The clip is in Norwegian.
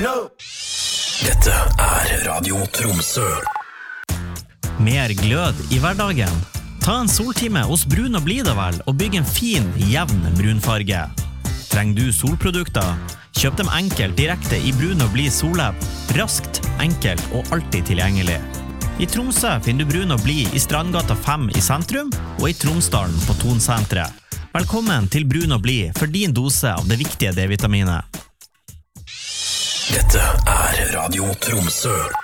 Dette Radio Tromsø. Mer glød i hverdagen. Ta en soltime hos Brun og Blid da vel, og bygg en fin, jevn brunfarge. Trenger du solprodukter? Kjøp dem enkelt direkte i Brun og Blid Sollab. Raskt, enkelt og alltid tilgjengelig. I Tromsø finner du Brun og Blid i Strandgata 5 i sentrum, og i Tromsdalen på Tonsenteret. Velkommen til Brun og Blid for din dose av det viktige D-vitaminet. Dette Radio Tromsø.